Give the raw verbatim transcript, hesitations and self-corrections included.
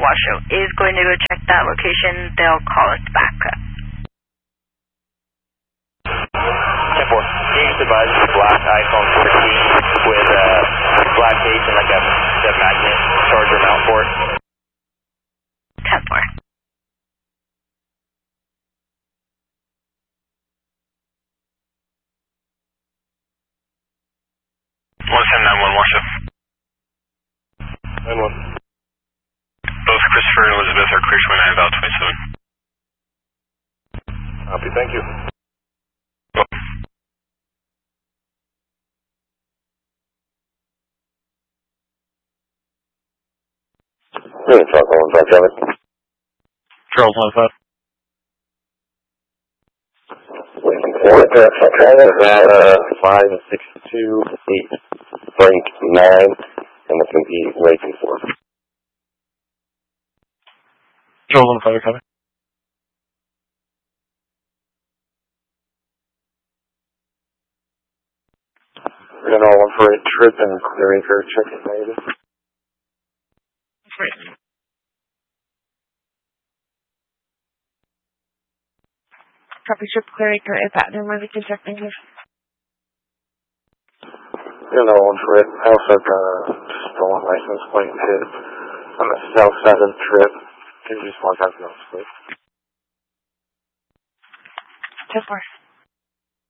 Washoe is going to go check that location. They'll call us back. ten four. Can you advise a black iPhone fourteen with a black case and like a, a magnet charger mount for it? ten four. one seven nine one Washoe. nine one. Both Christopher and Elizabeth are clear to nine about twenty-seven. Copy, thank you. Really, Charles one five, Charlie. Charles one five. That uh, five six two eight Frank nine, and that's going to be Racing four. Charles one five, copy. We're going to all one for a trip and clearing for check it maybe. Great. Copy trip clearing for a pattern where we can check things. You know, one for it. I also got a stolen license plate hit on the south side of the trip. Can you just mark out the notes, please? ten four.